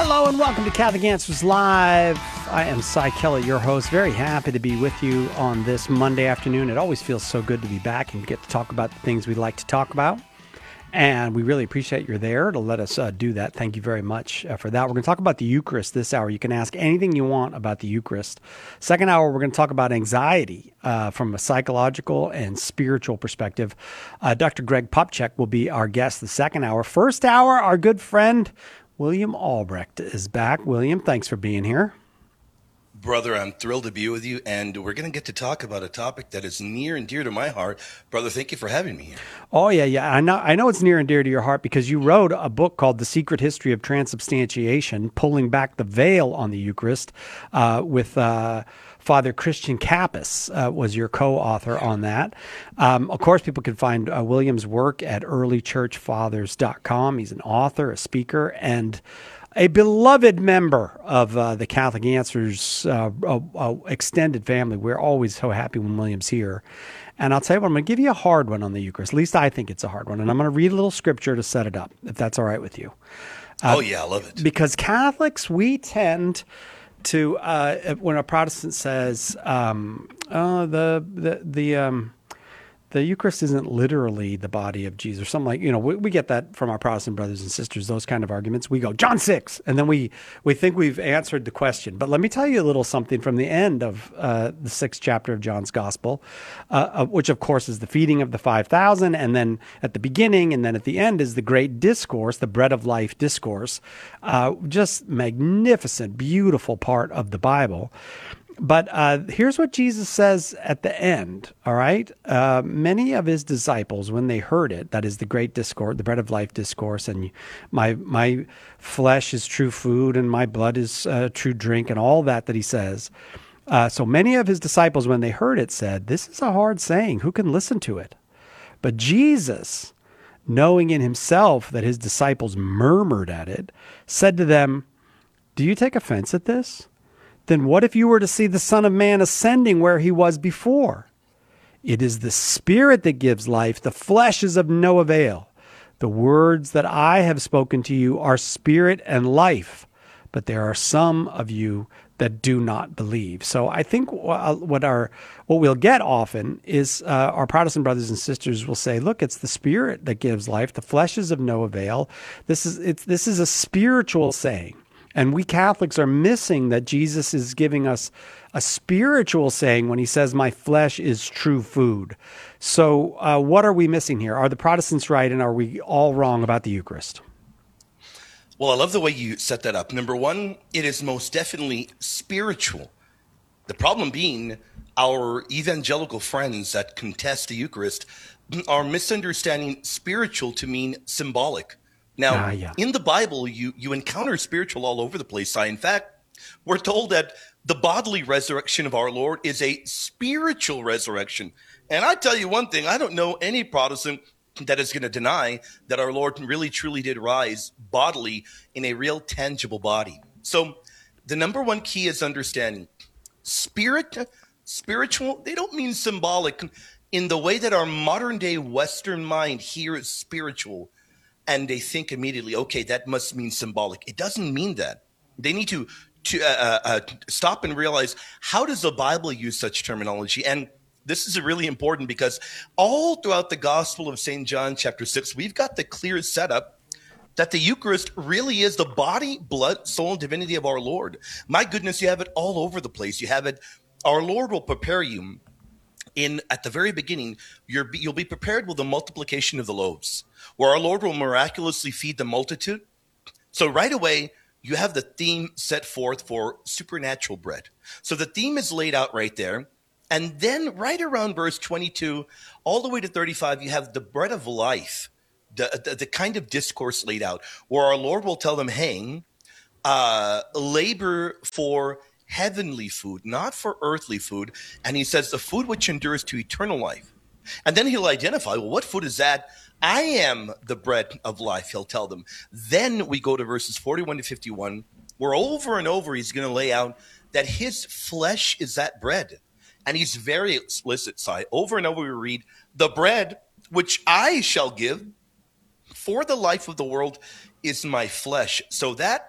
Hello and welcome to Catholic Answers Live. I am Cy Kellett, your host. Very happy to be with you on this Monday afternoon. It always feels so good to be back and get to talk about the things we like to talk about. And we really appreciate you're there to let us do that. Thank you very much for that. We're going to talk about the Eucharist this hour. You can ask anything you want about the Eucharist. Second hour, we're going to talk about anxiety from a psychological and spiritual perspective. Dr. Greg Popcak will be our guest the second hour. First hour, our good friend William Albrecht is back. William, thanks for being here. Brother, I'm thrilled to be with you, and we're going to get to talk about a topic that is near and dear to my heart. Brother, thank you for having me here. Oh, yeah. I know it's near and dear to your heart because you wrote a book called The Secret History of Transubstantiation, Pulling Back the Veil on the Eucharist, with Father Christian Kappus was your co-author on that. Of course, people can find William's work at earlychurchfathers.com. He's an author, a speaker, and a beloved member of the Catholic Answers extended family. We're always so happy when William's here. And I'll tell you what, I'm going to give you a hard one on the Eucharist. At least I think it's a hard one. And I'm going to read a little scripture to set it up, if that's all right with you. Oh, yeah, I love it. Because Catholics, we tend to, when a Protestant says, the Eucharist isn't literally the body of Jesus, or something like, we get that from our Protestant brothers and sisters, those kind of arguments. We go, John 6, and then we think we've answered the question. But let me tell you a little something from the end of the 6th chapter of John's Gospel, which, of course, is the feeding of the 5,000, and then at the beginning and then at the end is the great discourse, the Bread of Life discourse, just magnificent, beautiful part of the Bible. But here's what Jesus says at the end, all right? Many of his disciples, when they heard it, that is the great discourse, the Bread of Life discourse, and my flesh is true food and my blood is true drink, and all that he says. So many of his disciples, when they heard it, said, "This is a hard saying. Who can listen to it?" But Jesus, knowing in himself that his disciples murmured at it, said to them, "Do you take offense at this? Then what if you were to see the Son of Man ascending where he was before? It is the Spirit that gives life. The flesh is of no avail. The words that I have spoken to you are spirit and life, but there are some of you that do not believe." So I think what we'll get often is our Protestant brothers and sisters will say, look, it's the Spirit that gives life. The flesh is of no avail. This is a spiritual saying. And we Catholics are missing that Jesus is giving us a spiritual saying when he says, "My flesh is true food." So what are we missing here? Are the Protestants right, and are we all wrong about the Eucharist? Well, I love the way you set that up. Number one, it is most definitely spiritual. The problem being our evangelical friends that contest the Eucharist are misunderstanding spiritual to mean symbolic. Now, in the Bible, you encounter spiritual all over the place. In fact, we're told that the bodily resurrection of our Lord is a spiritual resurrection. And I tell you one thing, I don't know any Protestant that is going to deny that our Lord really, truly did rise bodily in a real, tangible body. So the number one key is understanding spiritual, they don't mean symbolic in the way that our modern day Western mind hears spiritual. And they think immediately, okay, that must mean symbolic. It doesn't mean that. They need to stop and realize, how does the Bible use such terminology? And this is really important because all throughout the Gospel of St. John chapter 6, we've got the clear setup that the Eucharist really is the body, blood, soul, and divinity of our Lord. My goodness, you have it all over the place. You have it. Our Lord will prepare you. At the very beginning, you'll be prepared with the multiplication of the loaves, where our Lord will miraculously feed the multitude. So right away, you have the theme set forth for supernatural bread. So the theme is laid out right there. And then right around verse 22, all the way to 35, you have the bread of life, the kind of discourse laid out, where our Lord will tell them, hey, labor for heavenly food, not for earthly food. And he says the food which endures to eternal life. And then he'll identify, well, what food is that? I am the bread of life, he'll tell them. Then we go to verses 41 to 51, where over and over he's going to lay out that his flesh is that bread. And he's very explicit, Si. Over and over we read, the bread which I shall give for the life of the world is my flesh. So that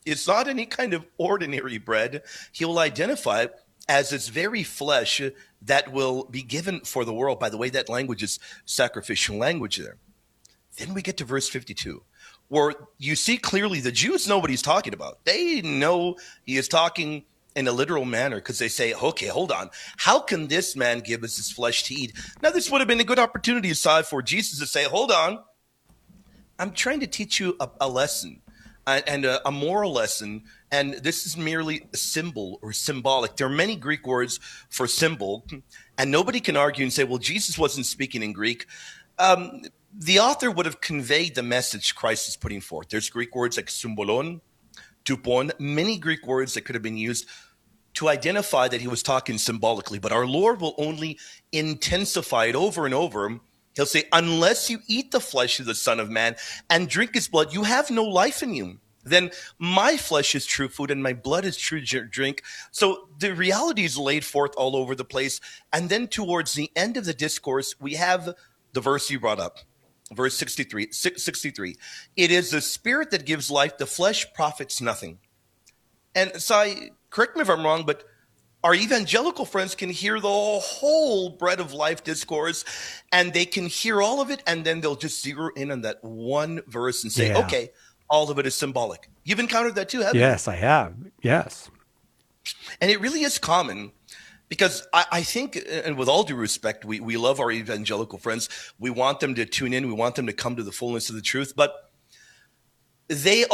is not any kind of ordinary bread. He will identify it as its very flesh that will be given for the world. By the way, that language is sacrificial language there. Then we get to verse 52, where you see clearly the Jews know what he's talking about. They know he is talking in a literal manner because they say, okay, hold on. How can this man give us his flesh to eat? Now, this would have been a good opportunity aside for Jesus to say, hold on. I'm trying to teach you a lesson and a moral lesson, and this is merely a symbol or symbolic. There are many Greek words for symbol, and nobody can argue and say, well, Jesus wasn't speaking in Greek. The author would have conveyed the message Christ is putting forth. There's Greek words like symbolon, tupon, many Greek words that could have been used to identify that he was talking symbolically. But our Lord will only intensify it over and over. He'll say, unless you eat the flesh of the Son of Man and drink his blood, you have no life in you. Then my flesh is true food and my blood is true drink. So the reality is laid forth all over the place. And then towards the end of the discourse, we have the verse you brought up. Verse 63. It is the spirit that gives life. The flesh profits nothing. And Sai, correct me if I'm wrong, but our evangelical friends can hear the whole bread of life discourse, and they can hear all of it, and then they'll just zero in on that one verse and say, okay, all of it is symbolic. You've encountered that too, haven't you? Yes, I have. Yes. And it really is common. Because I think, and with all due respect, we love our evangelical friends. We want them to tune in. We want them to come to the fullness of the truth. But they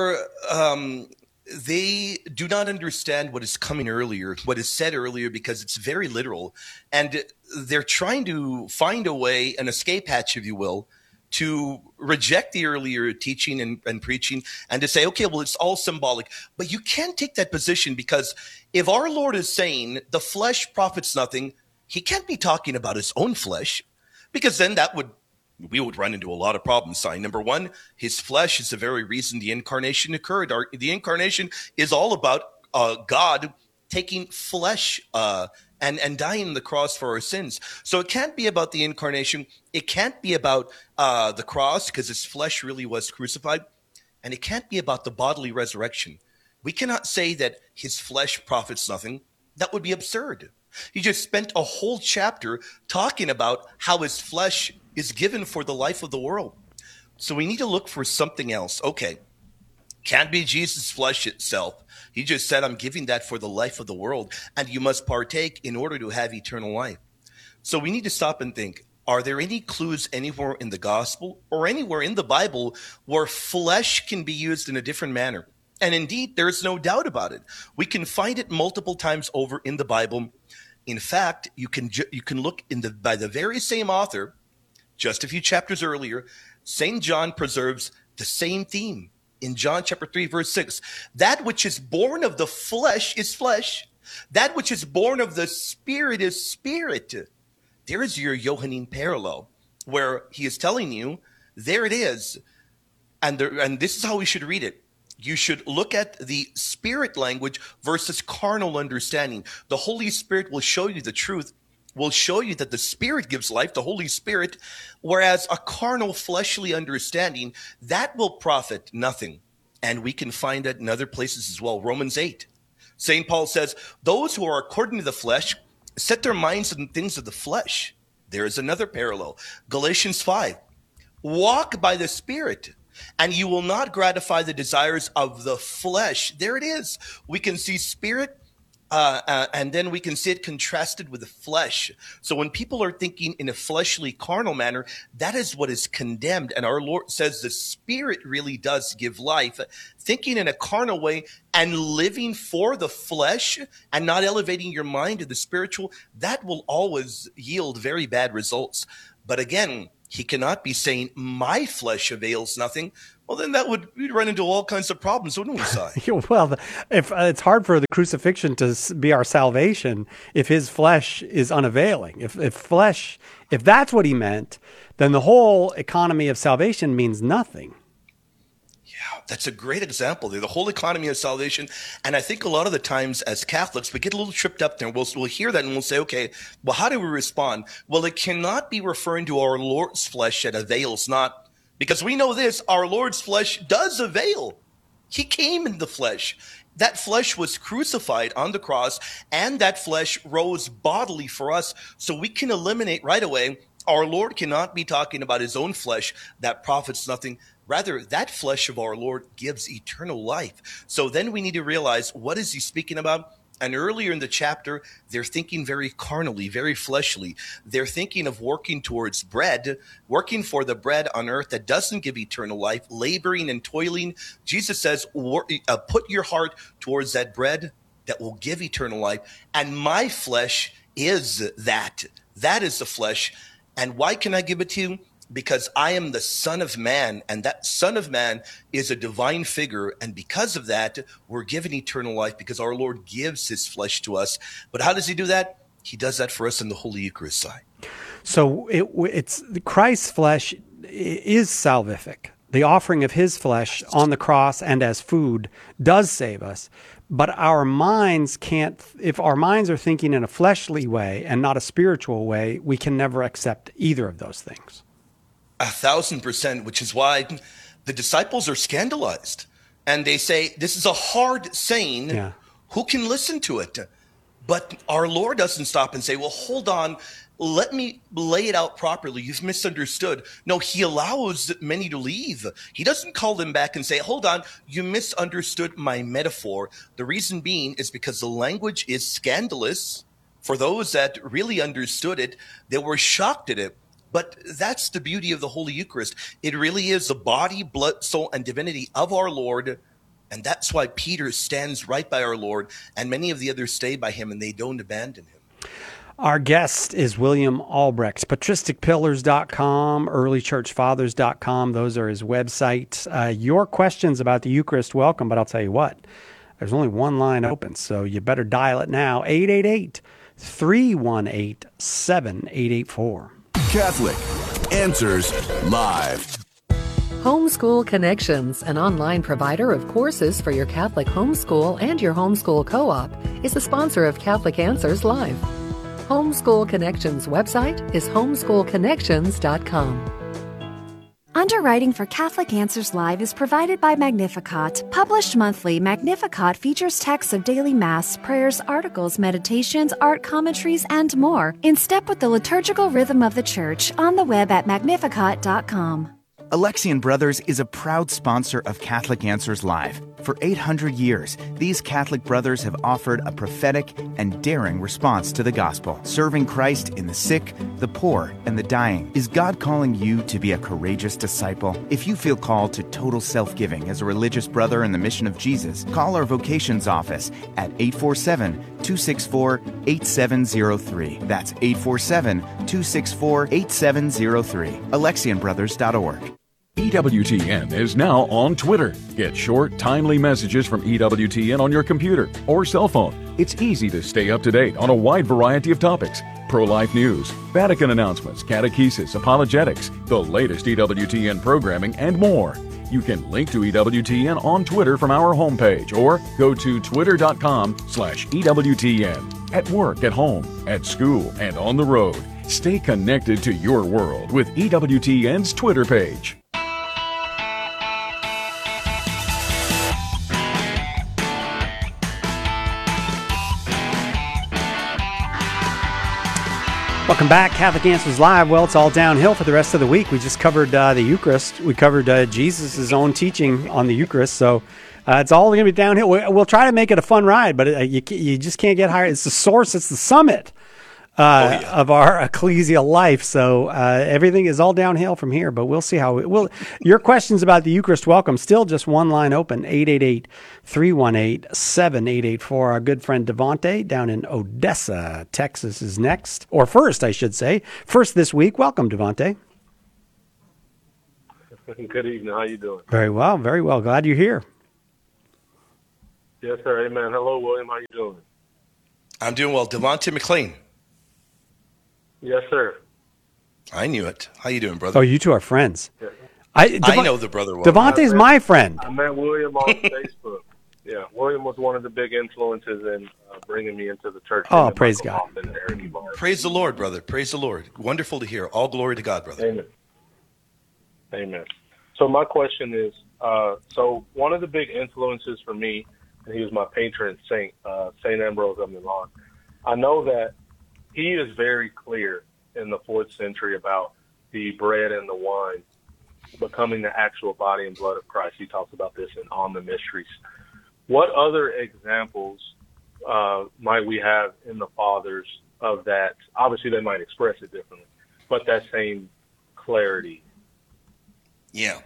do not understand what is coming earlier, what is said earlier, because it's very literal. And they're trying to find a way, an escape hatch, if you will, to reject the earlier teaching and preaching and to say, okay, well, it's all symbolic. But you can't take that position, because if our Lord is saying the flesh profits nothing, he can't be talking about his own flesh, because then we would run into a lot of problems. Sign number one, his flesh is the very reason the incarnation occurred. The incarnation is all about God taking flesh and dying on the cross for our sins. So it can't be about the incarnation. It can't be about the cross, because his flesh really was crucified. And it can't be about the bodily resurrection. We cannot say that his flesh profits nothing. That would be absurd. He just spent a whole chapter talking about how his flesh is given for the life of the world. So we need to look for something else. Okay, can't be Jesus' flesh itself. He just said, I'm giving that for the life of the world, and you must partake in order to have eternal life. So we need to stop and think, are there any clues anywhere in the gospel or anywhere in the Bible where flesh can be used in a different manner? And indeed, there is no doubt about it. We can find it multiple times over in the Bible. In fact, you can look by the very same author, just a few chapters earlier. St. John preserves the same theme in John chapter 3, verse 6. That which is born of the flesh is flesh. That which is born of the spirit is spirit. There is your Johannine parallel, where he is telling you, there it is. And this is how we should read it. You should look at the spirit language versus carnal understanding. The Holy Spirit will show you the truth, will show you that the Spirit gives life, the Holy Spirit, whereas a carnal, fleshly understanding, that will profit nothing. And we can find that in other places as well. Romans 8. St. Paul says, those who are according to the flesh set their minds on things of the flesh. There is another parallel. Galatians 5. Walk by the Spirit, and you will not gratify the desires of the flesh. There it is. We can see spirit, and then we can see it contrasted with the flesh. So when people are thinking in a fleshly, carnal manner, that is what is condemned. And our Lord says the Spirit really does give life. Thinking in a carnal way and living for the flesh and not elevating your mind to the spiritual, that will always yield very bad results. But again, he cannot be saying, my flesh avails nothing. Well, then we'd run into all kinds of problems, wouldn't we, Si? Well, if it's hard for the crucifixion to be our salvation if his flesh is unavailing. If that's what he meant, then the whole economy of salvation means nothing. Yeah, that's a great example there, the whole economy of salvation. And I think a lot of the times as Catholics, we get a little tripped up there. We'll hear that and we'll say, okay, well, how do we respond? Well, it cannot be referring to our Lord's flesh that avails not, because we know this, our Lord's flesh does avail. He came in the flesh. That flesh was crucified on the cross, and that flesh rose bodily for us. So we can eliminate right away. Our Lord cannot be talking about his own flesh that profits nothing. Rather, that flesh of our Lord gives eternal life. So then we need to realize, what is he speaking about? And earlier in the chapter, they're thinking very carnally, very fleshly. They're thinking of working towards bread, working for the bread on earth that doesn't give eternal life, laboring and toiling. Jesus says, put your heart towards that bread that will give eternal life. And my flesh is that. That is the flesh. And why can I give it to you? Because I am the Son of Man, and that Son of Man is a divine figure. And because of that, we're given eternal life because our Lord gives his flesh to us. But how does he do that? He does that for us in the Holy Eucharist side. So it's Christ's flesh is salvific. The offering of his flesh on the cross and as food does save us. But our minds can't, if our minds are thinking in a fleshly way and not a spiritual way, we can never accept either of those things. 1,000%, which is why the disciples are scandalized. And they say, this is a hard saying. Yeah. Who can listen to it? But our Lord doesn't stop and say, well, hold on. Let me lay it out properly. You've misunderstood. No, he allows many to leave. He doesn't call them back and say, hold on, you misunderstood my metaphor. The reason being is because the language is scandalous. For those that really understood it, they were shocked at it. But that's the beauty of the Holy Eucharist. It really is the body, blood, soul, and divinity of our Lord. And that's why Peter stands right by our Lord, and many of the others stay by him, and they don't abandon him. Our guest is William Albrecht, patristicpillars.com, earlychurchfathers.com. Those are his websites. Your questions about the Eucharist, welcome, but I'll tell you what, there's only one line open, so you better dial it now, 888-318-7884. Catholic Answers Live. Homeschool Connections, an online provider of courses for your Catholic homeschool and your homeschool co-op, is the sponsor of Catholic Answers Live. Homeschool Connections website is homeschoolconnections.com. Underwriting for Catholic Answers Live is provided by Magnificat. Published monthly, Magnificat features texts of daily Mass, prayers, articles, meditations, art commentaries, and more, in step with the liturgical rhythm of the Church, on the web at magnificat.com. Alexian Brothers is a proud sponsor of Catholic Answers Live. For 800 years, these Catholic brothers have offered a prophetic and daring response to the gospel, serving Christ in the sick, the poor, and the dying. Is God calling you to be a courageous disciple? If you feel called to total self-giving as a religious brother in the mission of Jesus, call our vocations office at 847-264-8703. That's 847-264-8703. AlexianBrothers.org. EWTN is now on Twitter. Get short, timely messages from EWTN on your computer or cell phone. It's easy to stay up to date on a wide variety of topics. Pro-life news, Vatican announcements, catechesis, apologetics, the latest EWTN programming, and more. You can link to EWTN on Twitter from our homepage or go to twitter.com/EWTN. At work, at home, at school, and on the road. Stay connected to your world with EWTN's Twitter page. Welcome back, Catholic Answers Live. Well, it's all downhill for the rest of the week. We just covered the Eucharist. We covered Jesus' own teaching on the Eucharist. So it's all going to be downhill. We'll try to make it a fun ride, but you just can't get higher. It's the source. It's the summit of our ecclesial life. So everything is all downhill from here, but we'll see how it will. Your questions about the Eucharist, welcome. Still just one line open, 888-318-7884. Our good friend Devontae down in Odessa, Texas is next. Or first, I should say. First this week. Welcome, Devontae. Good evening. How you doing? Very well, very well. Glad you're here. Yes, sir. Amen. Hello, William. How you doing? I'm doing well. Devontae McLean. Yes, sir. I knew it. How you doing, brother? Oh, you two are friends. Yeah. I know the brother well. Devontae's my friend. I met William on Facebook. Yeah, William was one of the big influences in bringing me into the church. Oh, praise God. Praise the Lord, brother. Praise the Lord. Wonderful to hear. All glory to God, brother. Amen. Amen. So my question is, So one of the big influences for me, and he was my patron saint, Saint Ambrose of Milan. I know that he is very clear in the 4th century about the bread and the wine becoming the actual body and blood of Christ. He talks about this in On the Mysteries. What other examples might we have in the fathers of that? Obviously, they might express it differently, but that same clarity. Yeah,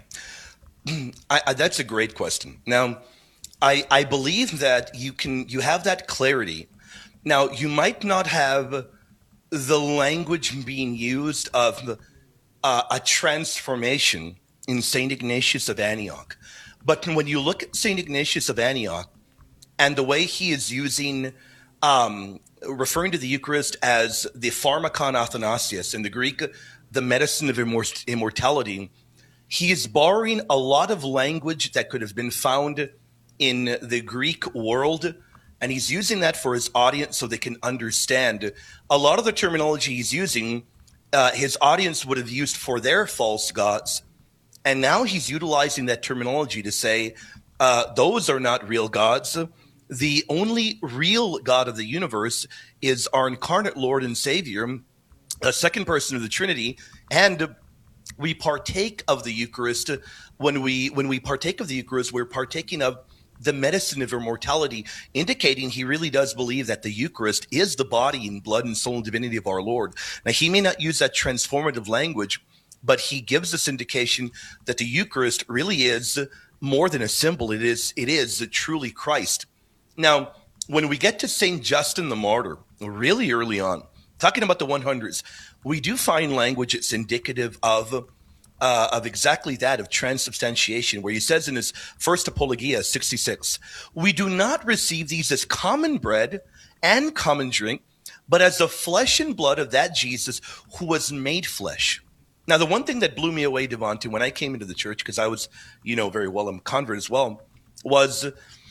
that's a great question. Now, I believe that you have that clarity. Now, you might not have the language being used of a transformation in St. Ignatius of Antioch. But when you look at St. Ignatius of Antioch and the way he is using, referring to the Eucharist as the pharmakon athanasius, in the Greek, the medicine of immortality, he is borrowing a lot of language that could have been found in the Greek world, and he's using that for his audience so they can understand. A lot of the terminology he's using, his audience would have used for their false gods, and now he's utilizing that terminology to say, those are not real gods. The only real God of the universe is our incarnate Lord and Savior, a second person of the Trinity, and we partake of the Eucharist. When we partake of the Eucharist, we're partaking of the medicine of immortality, indicating he really does believe that the Eucharist is the body and blood and soul and divinity of our Lord. Now, he may not use that transformative language, but he gives us indication that the Eucharist really is more than a symbol. It is truly Christ. Now, when we get to St. Justin the Martyr, really early on, talking about the 100s, we do find language that's indicative of exactly that, of transubstantiation, where he says in his first Apologia, 66, we do not receive these as common bread and common drink, but as the flesh and blood of that Jesus who was made flesh. Now, the one thing that blew me away, Devontae, when I came into the church, because I was, very well, I'm a convert as well, was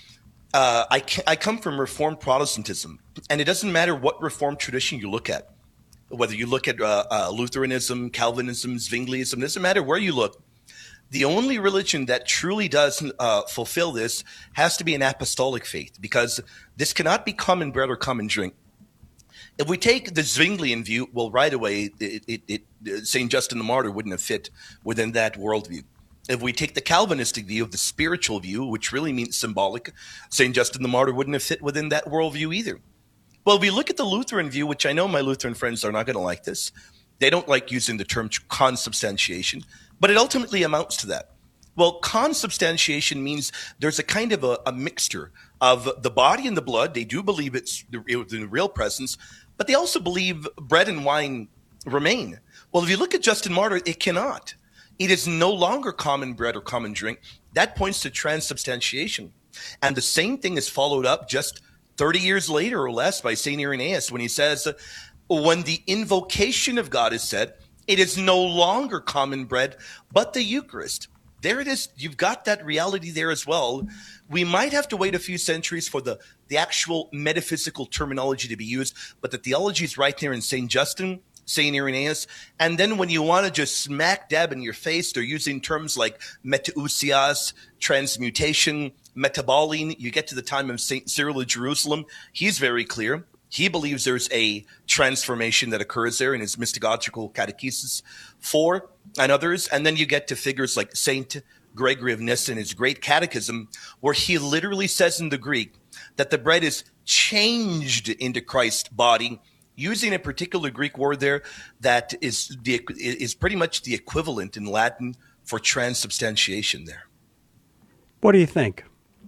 I come from Reformed Protestantism, and it doesn't matter what Reformed tradition you look at. Whether you look at Lutheranism, Calvinism, Zwingliism, it doesn't matter where you look. The only religion that truly does fulfill this has to be an apostolic faith, because this cannot be common bread or common drink. If we take the Zwinglian view, well, right away, St. Justin the Martyr wouldn't have fit within that worldview. If we take the Calvinistic view, of the spiritual view, which really means symbolic, St. Justin the Martyr wouldn't have fit within that worldview either. Well, if we look at the Lutheran view, which I know my Lutheran friends are not going to like this, they don't like using the term consubstantiation, but it ultimately amounts to that. Well, consubstantiation means there's a kind of a mixture of the body and the blood. They do believe it's the real presence, but they also believe bread and wine remain. Well, if you look at Justin Martyr, it cannot. It is no longer common bread or common drink. That points to transubstantiation. And the same thing is followed up just 30 years later or less by St. Irenaeus when he says, when the invocation of God is said, it is no longer common bread, but the Eucharist. There it is. You've got that reality there as well. We might have to wait a few centuries for the actual metaphysical terminology to be used, but the theology is right there in St. Justin, St. Irenaeus. And then when you want to just smack dab in your face, they're using terms like metausias, transmutation, metaboline. You get to the time of St. Cyril of Jerusalem. He's very clear. He believes there's a transformation that occurs there in his mystagogical catechesis 4 and others. And then you get to figures like St. Gregory of Nyssa in his great catechism, where he literally says in the Greek that the bread is changed into Christ's body, using a particular Greek word there that is pretty much the equivalent in Latin for transubstantiation there. What do you think?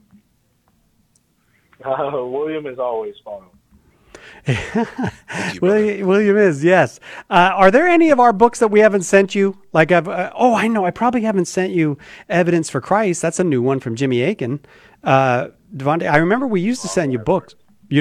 William is always fun. William is, yes. Are there any of our books that we haven't sent you? Like I know, I probably haven't sent you Evidence for Christ. That's a new one from Jimmy Aiken. Devontae, I remember we used to send you books.